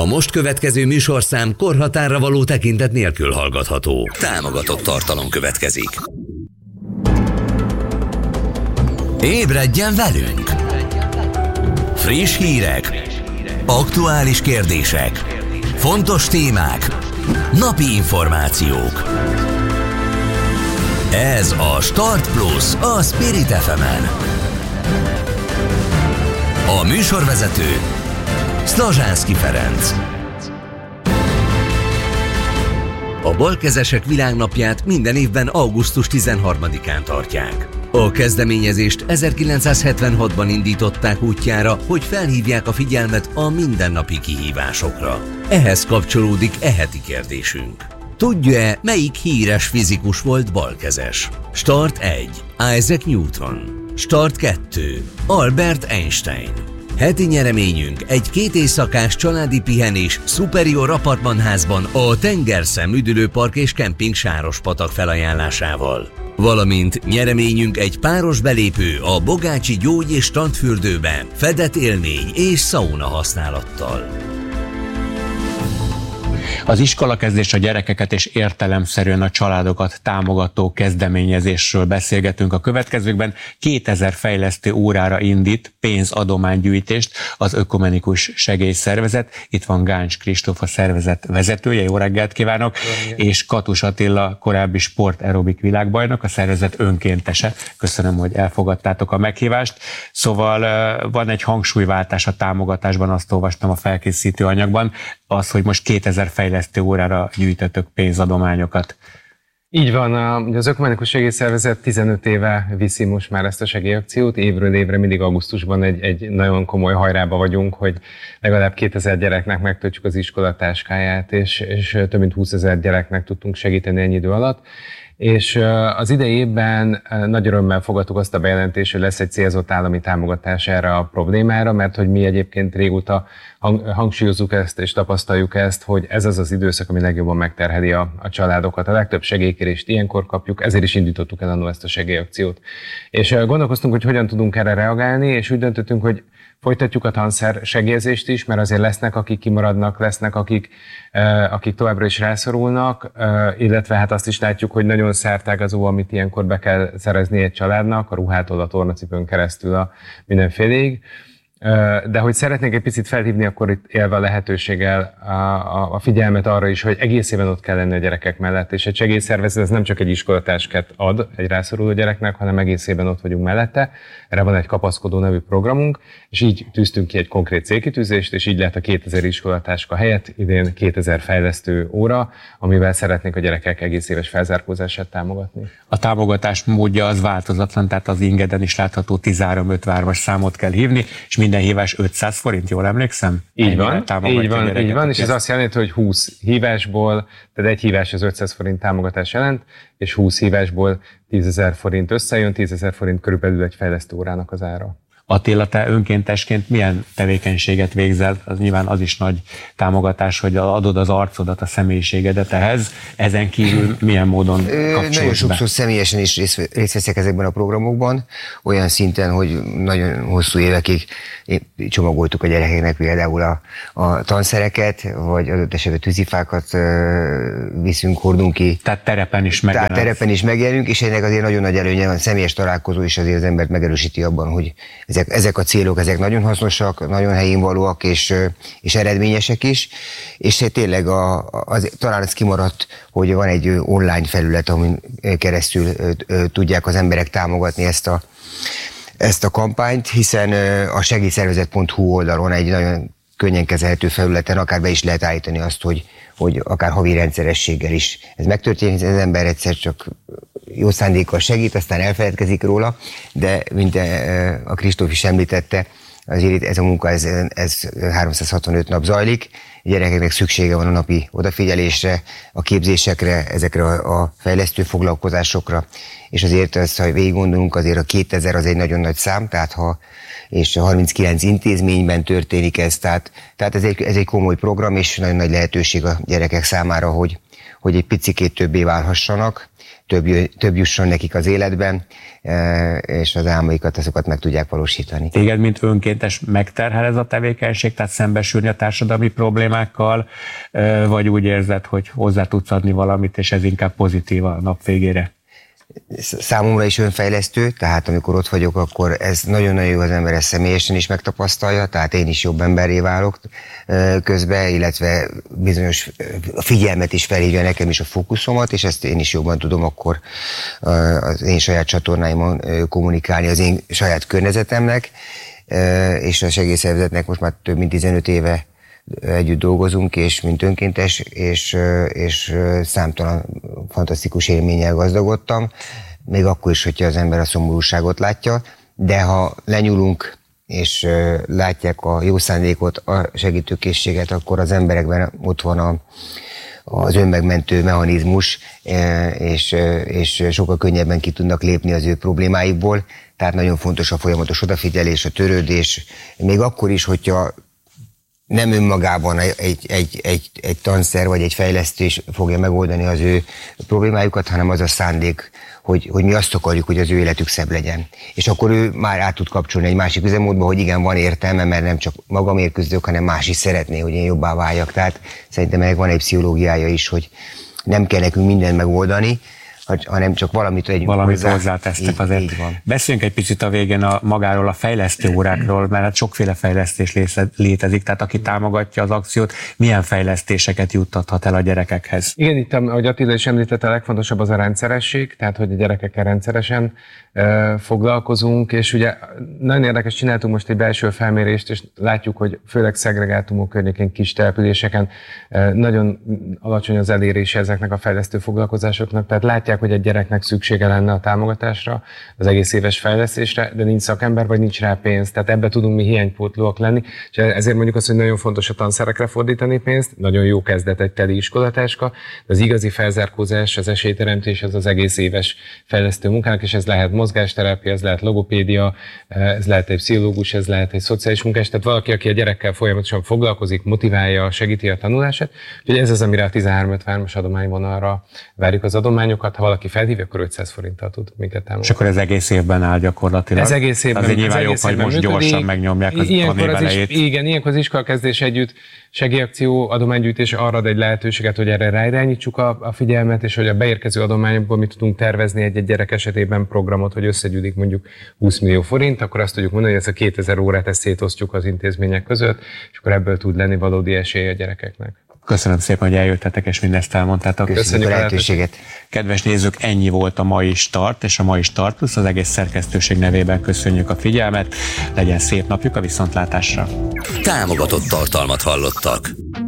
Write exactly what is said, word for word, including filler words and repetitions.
A most következő műsorszám korhatárra való tekintet nélkül hallgatható. Támogatott tartalom következik. Ébredjen velünk! Friss hírek, aktuális kérdések, fontos témák, napi információk. Ez a Start Plus a Spirit ef emen. A műsorvezető Szlazsánszky Ferenc. A balkezesek világnapját minden évben augusztus tizenharmadikán tartják. A kezdeményezést ezerkilencszázhetvenhatban indították útjára, hogy felhívják a figyelmet a mindennapi kihívásokra. Ehhez kapcsolódik e heti kérdésünk. Tudja-e, melyik híres fizikus volt balkezes? Start egy. Isaac Newton. Start kettő. Albert Einstein. Heti nyereményünk egy két éjszakás családi pihenés Superior apartmanházban a Tengerszem üdülőpark és kemping Sárospatak felajánlásával. Valamint nyereményünk egy páros belépő a Bogácsi gyógy- és strandfürdőbe fedett élmény és szauna használattal. Az iskolakezdés a gyerekeket és értelemszerűen a családokat támogató kezdeményezésről beszélgetünk a következőkben. kétezer fejlesztő órára indít pénzadománygyűjtést az Ökumenikus Segélyszervezet. Itt van Gáncs Kristóf, a szervezet vezetője, jó reggelt kívánok, és Katus Attila, korábbi sport-aerobik világbajnok, a szervezet önkéntese. Köszönöm, hogy elfogadtátok a meghívást. Szóval van egy hangsúlyváltás a támogatásban, azt olvastam a felkészítő anyagban, az, hogy most kétezer fejlesztő órára gyűjtöttök pénzadományokat. Így van, az Ökumenikus Segélyszervezet tizenöt éve viszi most már ezt a segélyakciót, évről évre mindig augusztusban egy, egy nagyon komoly hajrába vagyunk, hogy legalább kétezer gyereknek megtöltsük az iskolatáskáját, és, és több mint húszezer gyereknek tudtunk segíteni ennyi idő alatt. És az idei évben nagy örömmel fogadtuk azt a bejelentést, hogy lesz egy célzott állami támogatás erre a problémára, mert hogy mi egyébként régóta hangsúlyozzuk ezt és tapasztaljuk ezt, hogy ez az az időszak, ami legjobban megterheli a, a családokat. A legtöbb segélykérést ilyenkor kapjuk, ezért is indítottuk el annól ezt a segélyakciót. És gondolkoztunk, hogy hogyan tudunk erre reagálni, és úgy döntöttünk, hogy folytatjuk a tanszer segélyezést is, mert azért lesznek, akik kimaradnak, lesznek, akik, akik továbbra is rászorulnak, illetve hát azt is látjuk, hogy nagyon szertágazó, amit ilyenkor be kell szerezni egy családnak, a ruhától a tornacipőn keresztül a mindenféléig. De hogy szeretnék egy picit felhívni, akkor itt élve a lehetőséggel a, a, a figyelmet arra is, hogy egész éven ott kell lenni a gyerekek mellett, és egy segélyszervezet ez nem csak egy iskolatáskát ad egy rászoruló gyereknek, hanem egész éven ott vagyunk mellette. Erre van egy kapaszkodó nevű programunk, és így tűztünk ki egy konkrét célkitűzést, és így lett a kétezer iskolatáska helyett idén kétezer fejlesztő óra, amivel szeretnénk a gyerekek egész éves felzárkózását támogatni. A támogatás módja az változatlan, tehát az ingeden is látható tizenhárom ötvenhármas számot kell hívni, és minden hívás ötszáz forint, jól emlékszem? Így van, így van, így van, és ez azt jelenti, hogy húsz hívásból, tehát egy hívás az ötszáz forint támogatás jelent, és húsz hívásból tízezer forint összejön, tízezer forint körülbelül egy fejlesztő órának az ára. Attila, te önkéntesként milyen tevékenységet végzel? Az nyilván az is nagy támogatás, hogy adod az arcodat, a személyiségedet ehhez. Ezen kívül milyen módon kapcsolódsz be? Nagyon sokszor személyesen is részt veszek ezekben a programokban, olyan szinten, hogy nagyon hosszú évekig csomagoltuk a gyerekeknek például a, a tanszereket, vagy adott esetben tűzifákat viszünk, hordunk ki. Tehát terepen is megjelenünk. Tehát terepen is megjelenünk, és ennek azért nagyon nagy előnye van, személyes találkozó is azért az embert megerősíti abban, hogy Ezek, ezek a célok, ezek nagyon hasznosak, nagyon helyén valóak, és, és eredményesek is, és tényleg a, az, talán ez kimaradt, hogy van egy online felület, amin keresztül tudják az emberek támogatni ezt a, ezt a kampányt, hiszen a segélyszervezet pont hu oldalon egy nagyon könnyen kezelhető felületen akár be is lehet állítani azt, hogy, hogy akár havi rendszerességgel is ez megtörténik, az ember egyszer csak jó szándékkal segít, aztán elfeledkezik róla, de mint a Kristóf is említette, azért ez a munka, ez, ez háromszázhatvanöt nap zajlik, a gyerekeknek szüksége van a napi odafigyelésre, a képzésekre, ezekre a fejlesztő foglalkozásokra, és azért azt, ha végig gondolunk, azért a kétezer az egy nagyon nagy szám, tehát ha és harminckilenc intézményben történik ez, tehát, tehát ez, egy, ez egy komoly program, és nagyon nagy lehetőség a gyerekek számára, hogy, hogy egy picikét többé válhassanak, több, több jusson nekik az életben, és az álmaikat, azokat meg tudják valósítani. Téged, mint önkéntes megterhel ez a tevékenység, tehát szembesülni a társadalmi problémákkal, vagy úgy érzed, hogy hozzá tudsz adni valamit, és ez inkább pozitív a nap végére? Számomra is önfejlesztő, tehát amikor ott vagyok, akkor ez nagyon-nagyon jó, az ember ezt személyesen is megtapasztalja, tehát én is jobb emberré válok közben, illetve bizonyos figyelmet is felhívja nekem is a fókuszomat, és ezt én is jobban tudom akkor az én saját csatornáimon kommunikálni az én saját környezetemnek, és a segélyszervezetnek most már több mint tizenöt éve együtt dolgozunk, és mint önkéntes, és, és számtalan fantasztikus élménnyel gazdagodtam, még akkor is, hogyha az ember a szomorúságot látja, de ha lenyúlunk, és látják a jó szándékot, a segítőkészséget, akkor az emberekben ott van a, az önmegmentő mechanizmus, és, és sokkal könnyebben ki tudnak lépni az ő problémáikból, tehát nagyon fontos a folyamatos odafigyelés, a törődés, még akkor is, hogyha nem önmagában egy, egy, egy, egy tanszer vagy egy fejlesztés fogja megoldani az ő problémájukat, hanem az a szándék, hogy, hogy mi azt akarjuk, hogy az ő életük szebb legyen. És akkor ő már át tud kapcsolni egy másik üzemmódba, hogy igen, van értelme, mert nem csak magamért küzdök, hanem más is szeretné, hogy én jobbá váljak. Tehát szerintem ennek van egy pszichológiája is, hogy nem kell nekünk mindent megoldani, hanem csak valamit egy Valamit hozzá. hozzátesztek azért. Így van. Beszéljünk egy picit a végén a magáról, a fejlesztő órákról, mert hát sokféle fejlesztés létezik, tehát aki támogatja az akciót, milyen fejlesztéseket juttathat el a gyerekekhez? Igen, itt, ahogy Attila is említette, a legfontosabb az a rendszeresség, tehát hogy a gyerekekkel rendszeresen uh, foglalkozunk, és ugye nagyon érdekes, csináltunk most egy belső felmérést, és látjuk, hogy főleg szegregátumok környékén, kis településeken uh, nagyon alacsony az elérése ezeknek a fejlesztő foglalkozásoknak, tehát látják, hogy egy gyereknek szüksége lenne a támogatásra, az egész éves fejlesztésre, de nincs szakember, vagy nincs rá pénz. Tehát ebbe tudunk mi hiánypótlóak lenni. És ezért mondjuk azt, hogy nagyon fontos a tanszerekre fordítani pénzt, nagyon jó kezdet egy teli iskolatáska, de az igazi felzárkózás, az esélyteremtés az az egész éves fejlesztő munkának, és ez lehet mozgásterápia, ez lehet logopédia, ez lehet egy pszichológus, ez lehet egy szociális munkás, tehát valaki, aki a gyerekkel folyamatosan foglalkozik, motiválja, segíti a tanulását. Úgyhogy ez az, amire a tizenhárom ötvenhármas adományvonalra várjuk az adományokat. Ha valaki felhívja, akkor ötszáz forinttal tud minket támogatni. És akkor ez egész évben áll gyakorlatilag. Ez egész évben. Azért nyilván jobb, hogy most működik. Gyorsan megnyomják az tanév elejét. Is, igen, ilyenkor az iskolakezdés együtt segélyakció, adománygyűjtés arra ad egy lehetőséget, hogy erre ráirányítsuk a, a figyelmet, és hogy a beérkező adományokból mi tudunk tervezni egy-egy gyerek esetében programot, hogy összegyűlik mondjuk húsz millió forint, akkor azt tudjuk mondani, hogy ezt a kétezer órát ezt szétosztjuk az intézmények között, és akkor ebből tud lenni valódi esély a gyerekeknek. Köszönöm szépen, hogy eljöttetek és mindezt elmondtátok. Köszönjük, Köszönjük a lehetőséget. Kedves nézők, ennyi volt a mai Start és a mai Start Plus. Az egész szerkesztőség nevében köszönjük a figyelmet. Legyen szép napjuk, a viszontlátásra. Támogatott tartalmat hallottak.